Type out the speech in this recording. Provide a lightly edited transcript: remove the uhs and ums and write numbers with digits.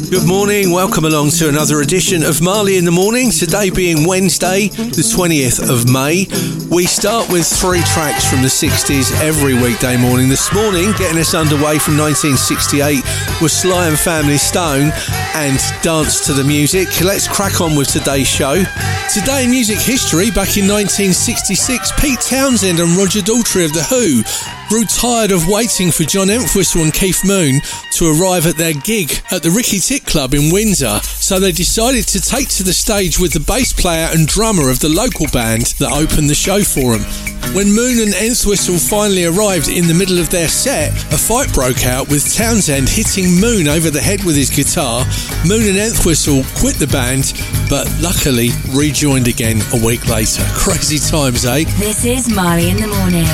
Good morning, welcome along to another edition of Marley in the Morning. Today being Wednesday, the 20th of May. We start with 3 tracks from the 60s every weekday morning. This morning, getting us underway from 1968 was Sly and Family Stone and Dance to the Music. Let's crack on with today's show. Today in music history, back in 1966, Pete Townshend and Roger Daltrey of The Who grew tired of waiting for John Entwistle and Keith Moon to arrive at their gig at the Ricky Tick Club in Windsor, so they decided to take to the stage with the bass player and drummer of the local band that opened the show for them. When Moon and Entwistle finally arrived in the middle of their set, a fight broke out with Townshend hitting Moon over the head with his guitar. Moon and Entwistle quit the band, but luckily rejoined again a week later. Crazy times, eh? This is Marley in the Morning.